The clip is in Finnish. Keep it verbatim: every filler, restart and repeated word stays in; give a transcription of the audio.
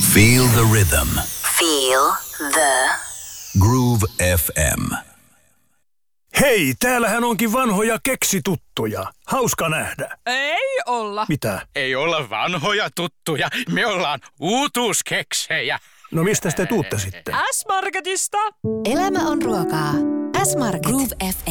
Feel the rhythm. Feel the Groove F M. Hei, täällähän onkin vanhoja keksituttuja. Hauska nähdä. Ei olla. Mitä? Ei olla vanhoja tuttuja. Me ollaan uutuuskeksejä. No mistä te tuutte sitten? S-Marketista. Elämä on ruokaa. S-Market. Groove F M.